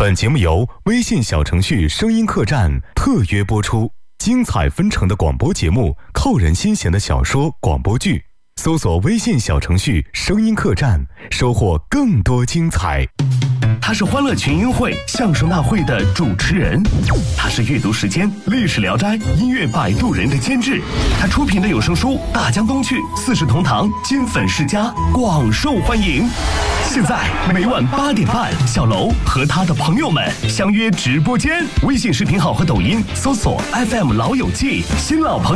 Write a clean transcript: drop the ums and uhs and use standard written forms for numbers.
本节目由微信小程序声音客栈特约播出，精彩纷呈的广播节目，扣人心弦的小说广播剧，搜索微信小程序声音客栈，收获更多精彩。 他是欢乐群英会相声大会的主持人，他是阅读时间历史聊斋音乐摆渡人的监制，他出品的有声书《大江东去》《四世同堂》金粉世家广受欢迎。现在每晚8点半，小楼和他的朋友们相约直播间，微信视频号和抖音搜索 FM 老友记，新老朋友